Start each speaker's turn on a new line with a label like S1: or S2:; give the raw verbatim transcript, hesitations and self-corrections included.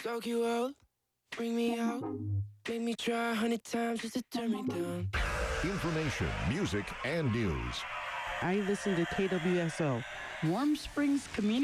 S1: Talk you out, bring me out, make me try a hundred times just to turn me down.
S2: Information, music, and news.
S3: I listen to K W S O, Warm Springs Community